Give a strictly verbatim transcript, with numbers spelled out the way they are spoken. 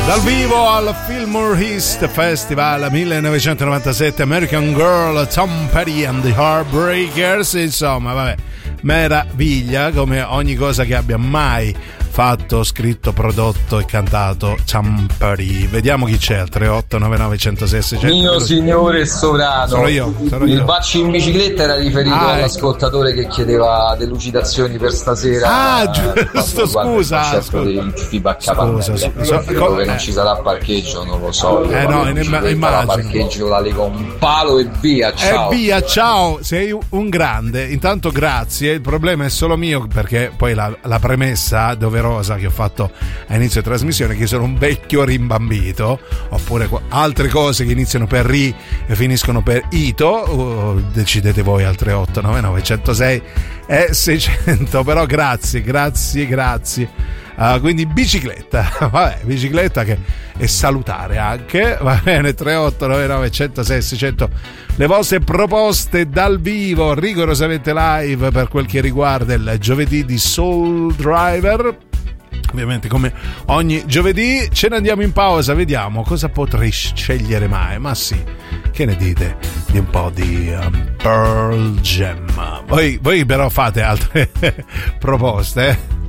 Dal vivo al Fillmore East Festival millenovecentonovantasette, American Girl, Tom Petty and the Heartbreakers. Insomma, vabbè, meraviglia come ogni cosa che abbia mai fatto, scritto, prodotto e cantato Tom Petty. Vediamo chi c'è al tre otto nove nove uno zero sei sei zero zero. Mio signore sovrano, sono io, sono io. Il bacci in bicicletta era riferito ah, all'ascoltatore ecco. che chiedeva delucidazioni per stasera. Ah, giusto, scusa. Scusa, scusa, scusa. Quello che non ci sarà parcheggio, non lo so. Eh no, in, immagino. La parcheggio la lega un palo e via, ciao. E via, ciao, sei un grande. Intanto grazie, il problema è solo mio perché poi la, la premessa doverosa che ho fatto a inizio trasmissione, che sono un vecchio rimbambito, oppure altre cose che iniziano per ri e finiscono per ito, o decidete voi al tre otto nove nove uno zero sei e seicento. Però grazie, grazie, grazie. Uh, quindi bicicletta, vabbè, bicicletta che è salutare anche, va bene. Tre otto nove nove uno zero sei seicento, le vostre proposte dal vivo, rigorosamente live per quel che riguarda il giovedì di Soul Driver. Ovviamente come ogni giovedì ce ne andiamo in pausa, vediamo cosa potrei scegliere mai, ma sì, che ne dite di un po' di um, Pearl Jam? Voi, voi però fate altre proposte, eh?